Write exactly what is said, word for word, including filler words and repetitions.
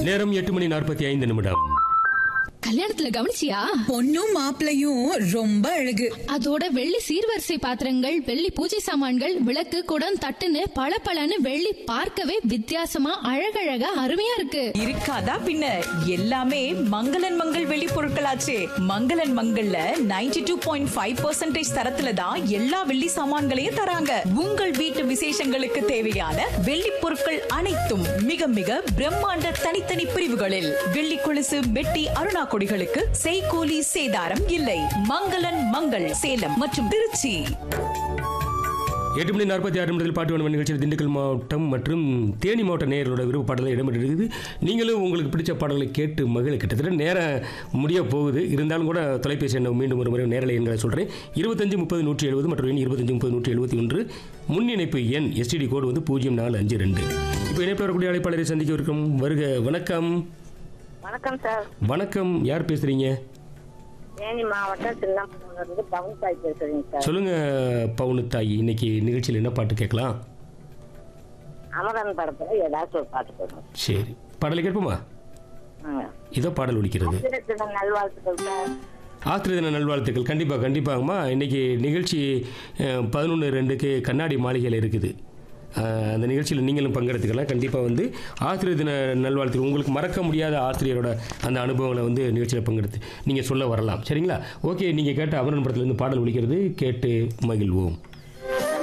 நேரம் எட்டு மணி நாற்பத்தி ஐந்து நிமிடம். கல்யாணத்துல கவனிச்சியா? பொண்ணும் மாப்பிளையும் ரொம்ப அழகு. அதோட வெள்ளி சீர்வரிசை பாத்திரங்கள், வெள்ளி பூஜை சாமான்கள், விளக்கு, குடம், தட்டுன்னு பளபளன்னு வெள்ளி பார்க்கவே வித்தியாசமா அழகழகா அருமையா இருக்கு. இருக்காதா பின்ன, எல்லாமே மங்களன் மங்கள் வெள்ளி பொருட்களாச்சே. மங்களன் மங்கள்ல ninety two point five percentage தரத்துல தான் எல்லா வெள்ளி சாமான்களையும் தராங்க. உங்கள் வீட்டு விசேஷங்களுக்கு தேவையான வெள்ளி பொருட்கள் அனைத்தும் மிக மிக பிரம்மாண்ட தனித்தனி பிரிவுகளில். வெள்ளி கொலுசு, மெட்டி, அருணா கொடிகளுக்கு செய்கூலி சேதாரம் இல்லை. மங்களன் மங்கள் சேலம் மற்றும் திருச்சி. எட்டு மணி நாற்பத்தி ஆறு நிமிடத்தில் பாட்டு வண்ண நிகழ்ச்சியில் திண்டுக்கல் மாவட்டம் மற்றும் தேனி மாவட்ட நேயர்களோட விருப்ப பாடலை இடம்பெற்றிருக்குது. நீங்களும் உங்களுக்கு பிடிச்ச பாடல்களை கேட்டு மகிழ. கிட்டத்தட்ட நேரம் முடிய போகுது. இருந்தாலும் கூட தொலைபேசி எண்ணை மீண்டும் ஒரு முறை நேரலை எண்களை சொல்கிறேன். இருபத்தஞ்சு முப்பது நூற்றி எழுபது மற்றும் எண் இருபத்தஞ்சு முப்பது நூற்றி எழுபத்தி ஒன்று. முன் இணைப்பு எண் எஸ்டிடி கோடு வந்து பூஜ்ஜியம் நாலு அஞ்சு ரெண்டு. இப்போ இணைப்பில் வரக்கூடிய அழைப்பாளரை சந்திக்க இருக்கும். வருக. வணக்கம். வணக்கம் சார். வணக்கம். யார் பேசுறீங்க? தேனி மாவட்டம் சின்னப்பூர்லேருந்து பவுனுத்தாய் பேசுறீங்க சார். சொல்லுங்க பவுனுத்தாய், இன்னைக்கு நிகழ்ச்சியில் என்ன பாட்டு கேட்கலாம்? அமரன் படத்துல ஏதாச்சும் ஒரு பாட்டு போடுங்க. சரி, பாடலை கேட்போமா? இதோ பாடல் ஒலிக்கிறது. நல்வாழ்த்துக்கள் சார். ஆத்திர தின நல்வாழ்த்துக்கள். கண்டிப்பாக கண்டிப்பாகம்மா. இன்றைக்கி நிகழ்ச்சி பதினொன்று ரெண்டுக்கு கண்ணாடி மாளிகையில் இருக்குது. அந்த நிகழ்ச்சியில் நீங்களும் பங்கெடுத்துக்கலாம். கண்டிப்பாக வந்து ஆசிரியர் தின நல்வாழ்த்துக்கள். உங்களுக்கு மறக்க முடியாத ஆசிரியரோட அந்த அனுபவங்களை வந்து நிகழ்ச்சியில் பங்கெடுத்து நீங்கள் சொல்ல வரலாம். சரிங்களா? ஓகே, நீங்கள் கேட்ட அமரன் படத்துலேருந்து பாடல் ஒலிக்கிறது. கேட்டு மகிழ்வோம்.